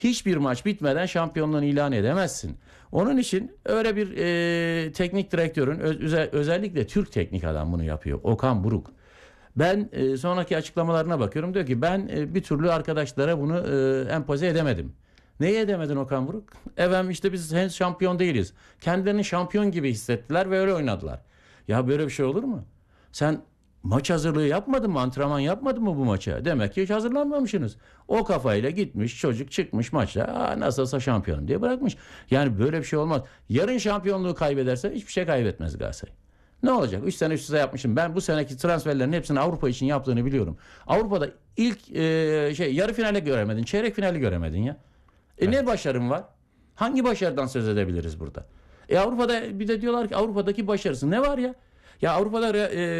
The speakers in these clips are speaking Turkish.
hiçbir maç bitmeden şampiyonluğunu ilan edemezsin. Onun için öyle bir teknik direktörün özellikle Türk teknik adam bunu yapıyor. Okan Buruk. Ben sonraki açıklamalarına bakıyorum. Diyor ki ben bir türlü arkadaşlara bunu empoze edemedim. Neyi edemedin Okan Buruk? Efendim işte biz henüz şampiyon değiliz. Kendilerini şampiyon gibi hissettiler ve öyle oynadılar. Ya böyle bir şey olur mu? Sen maç hazırlığı yapmadın mı? Antrenman yapmadın mı bu maça? Demek ki hiç hazırlanmamışsınız. O kafayla gitmiş çocuk çıkmış maçta nasıl olsa şampiyonum diye bırakmış. Yani böyle bir şey olmaz. Yarın şampiyonluğu kaybederse hiçbir şey kaybetmez Galatasaray. Ne olacak? 3 sene üst üste yapmışım. Ben bu seneki transferlerin hepsini Avrupa için yaptığını biliyorum. Avrupa'da ilk yarı finali göremedin. Çeyrek finali göremedin ya. Ne başarın var? Hangi başarıdan söz edebiliriz burada? Avrupa'da bir de diyorlar ki Avrupa'daki başarısı ne var ya? Ya Avrupa'da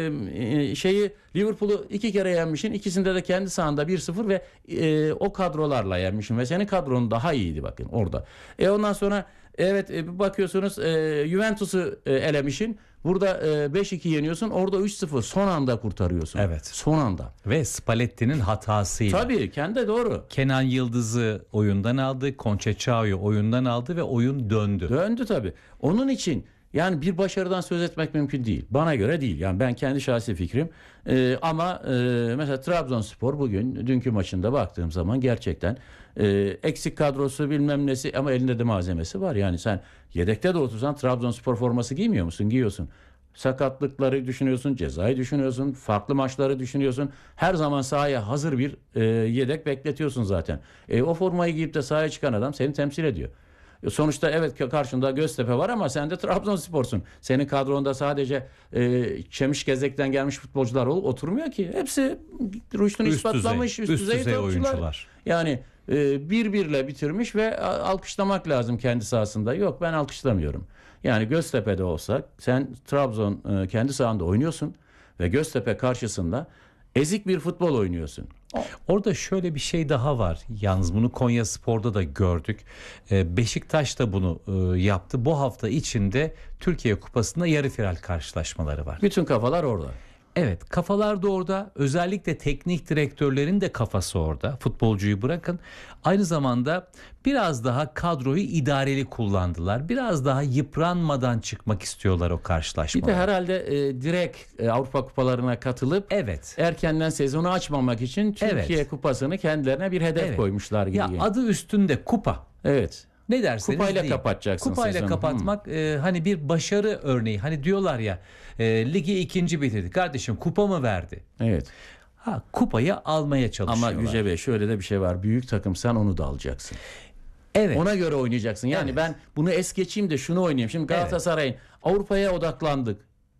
Liverpool'u 2 kere yenmişsin. İkisinde de kendi sahanda 1-0 ve o kadrolarla yenmişsin. Ve senin kadron daha iyiydi bakın orada. Ondan sonra bakıyorsunuz Juventus'u elemişsin. Burada 5-2 yeniyorsun. Orada 3-0 son anda kurtarıyorsun. Evet. Son anda. Ve Spalletti'nin hatasıyla. Tabii kendi doğru. Kenan Yıldız'ı oyundan aldı. Conceica'yı oyundan aldı ve oyun döndü. Döndü tabii. Onun için yani bir başarıdan söz etmek mümkün değil. Bana göre değil. Yani ben kendi şahsi fikrim. Ama mesela Trabzonspor bugün dünkü maçında baktığım zaman gerçekten eksik kadrosu bilmem nesi ama elinde de malzemesi var. Yani sen yedekte de otursan Trabzonspor forması giymiyor musun? Giyiyorsun. Sakatlıkları düşünüyorsun, cezayı düşünüyorsun, farklı maçları düşünüyorsun. Her zaman sahaya hazır bir yedek bekletiyorsun zaten. O formayı giyip de sahaya çıkan adam seni temsil ediyor. Sonuçta evet karşında Göztepe var ama sen de Trabzonspor'sun. Senin kadronda sadece Çemişgezek'ten gelmiş futbolcular oturmuyor ki. Hepsi rüştünü ispatlamış, üst düzey oyuncular. Yani bir bitirmiş ve alkışlamak lazım kendi sahasında. Yok ben alkışlamıyorum. Yani Göztepe'de olsak sen Trabzon kendi sahanda oynuyorsun ve Göztepe karşısında ezik bir futbol oynuyorsun. Orada şöyle bir şey daha var. Yalnız bunu Konyaspor'da da gördük. Beşiktaş da bunu yaptı. Bu hafta içinde Türkiye Kupası'nda yarı final karşılaşmaları var. Bütün kafalar orada. Evet, kafalar da orada. Özellikle teknik direktörlerin de kafası orada. Futbolcuyu bırakın. Aynı zamanda biraz daha kadroyu idareli kullandılar. Biraz daha yıpranmadan çıkmak istiyorlar o karşılaşmalara. Bir de herhalde direkt Avrupa kupalarına katılıp erkenden sezonu açmamak için Türkiye Kupası'nı kendilerine bir hedef koymuşlar gibi. Ya adı üstünde kupa. Evet. Ne derseniz kupayla deyin. kapatacaksın Kupayla sezonu. kapatmak hani bir başarı örneği. Hani diyorlar ya ligi 2. bitirdi. Kardeşim kupa mı verdi? Evet. Kupayı almaya çalışıyorlar. Ama Yüce Bey şöyle de bir şey var. Büyük takımsan onu da alacaksın. Evet. Ona göre oynayacaksın. Yani ben bunu es geçeyim de şunu oynayayım. Şimdi Galatasaray'ın Avrupa'ya odaklandık.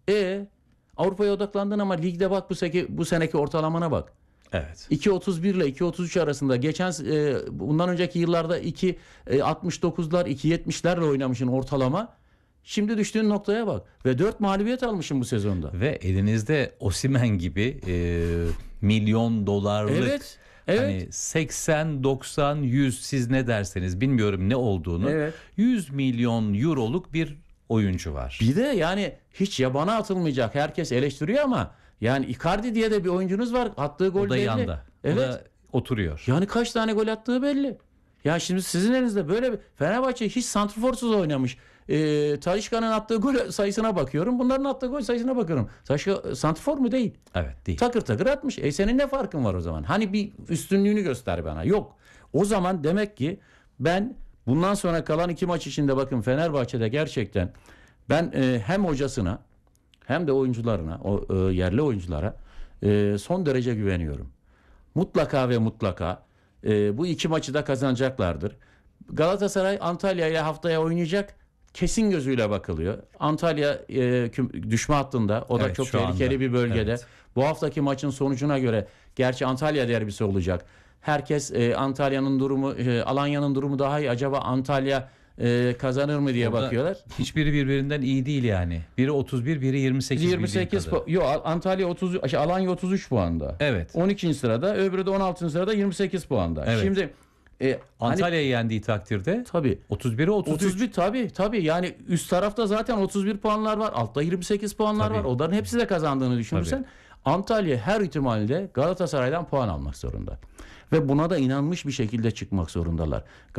Avrupa'ya odaklandın ama ligde bak bu seneki ortalamana bak. Evet. 2.31 ile 2.33 arasında geçen bundan önceki yıllarda 2.69'lar 2.70'lerle oynamışsın ortalama. Şimdi düştüğün noktaya bak ve 4 mağlubiyet almışsın bu sezonda. Ve elinizde Osimhen gibi milyon dolarlık hani 80, 90, 100 siz ne derseniz bilmiyorum ne olduğunu 100 milyon euroluk bir oyuncu var. Bir de yani hiç yabana atılmayacak. Herkes eleştiriyor ama yani Icardi diye de bir oyuncunuz var. Attığı gol belli. O da yanda. O da oturuyor. Yani kaç tane gol attığı belli. Ya şimdi sizin elinizde böyle bir Fenerbahçe hiç santrforsuz oynamış. Talisca'nın attığı gol sayısına bakıyorum. Bunların attığı gol sayısına bakıyorum. Talisca santrfor mu değil? Evet değil. Takır takır atmış. Senin ne farkın var o zaman? Hani bir üstünlüğünü göster bana. Yok. O zaman demek ki ben bundan sonra kalan 2 maç içinde bakın Fenerbahçe'de gerçekten ben hem hocasına hem de oyuncularına, o yerli oyunculara son derece güveniyorum. Mutlaka ve mutlaka bu 2 maçı da kazanacaklardır. Galatasaray Antalya ile haftaya oynayacak. Kesin gözüyle bakılıyor. Antalya düşme hattında. O da çok tehlikeli bir bölgede. Evet. Bu haftaki maçın sonucuna göre gerçi Antalya derbisi olacak. Herkes Antalya'nın durumu, Alanya'nın durumu daha iyi. Acaba Antalya kazanır mı diye orada bakıyorlar. Hiçbiri birbirinden iyi değil yani. Biri 31, biri 28. Yok Antalya 30, Alanya 33 puanda. Evet. 12. sırada, öbürü de 16. sırada 28 puanda. Evet. Şimdi Antalya'yı yendiği takdirde tabii 31'e 33. 31 tabii yani üst tarafta zaten 31 puanlar var. Altta 28 puanlar var. Onların hepsi de kazandığını düşünürsen Antalya her ihtimalle Galatasaray'dan puan almak zorunda. Ve buna da inanmış bir şekilde çıkmak zorundalar.